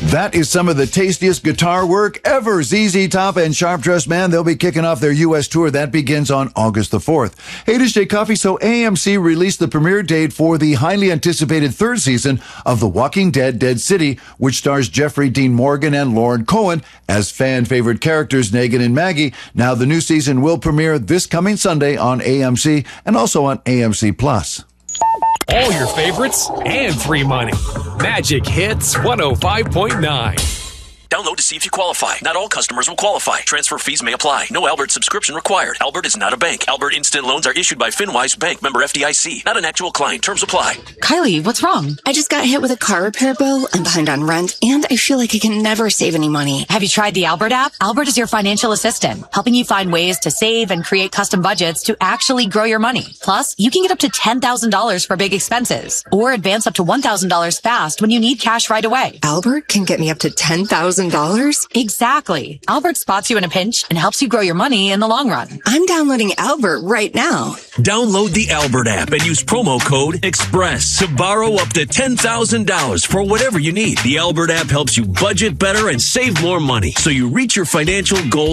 That is some of the tastiest guitar work ever. ZZ Top and Sharp Dressed Man, they'll be kicking off their U.S. tour. That begins on August the 4th. Hey, this is Jay Coffey. So AMC released the premiere date for the highly anticipated third season of The Walking Dead, Dead City, which stars Jeffrey Dean Morgan and Lauren Cohen as fan-favorite characters Negan and Maggie. Now, the new season will premiere this coming Sunday on AMC and also on AMC+. All your favorites and free money. Magic Hits 105.9. Download to see if you qualify. Not all customers will qualify. Transfer fees may apply. No Albert subscription required. Albert is not a bank. Albert Instant Loans are issued by FinWise Bank, member FDIC. Not an actual client. Terms apply. Kylie, what's wrong? I just got hit with a car repair bill. I'm behind on rent, and I feel like I can never save any money. Have you tried the Albert app? Albert is your financial assistant, helping you find ways to save and create custom budgets to actually grow your money. Plus, you can get up to $10,000 for big expenses, or advance up to $1,000 fast when you need cash right away. Albert can get me up to $10,000? Exactly. Albert spots you in a pinch and helps you grow your money in the long run. I'm downloading Albert right now. Download the Albert app and use promo code EXPRESS to borrow up to $10,000 for whatever you need. The Albert app helps you budget better and save more money so you reach your financial goals